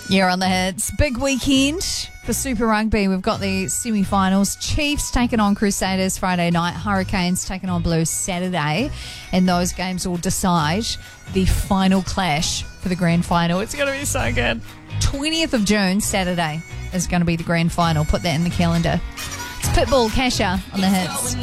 You're on the hits. Big weekend for Super Rugby. We've got the semi-finals. Chiefs taking on Crusaders Friday night. Hurricanes taking on Blues Saturday. And those games will decide the final clash for the grand final. It's going to be so good. 20th of June, Saturday, is going to be the grand final. Put that in the calendar. It's Pitbull, Kasha on the hits.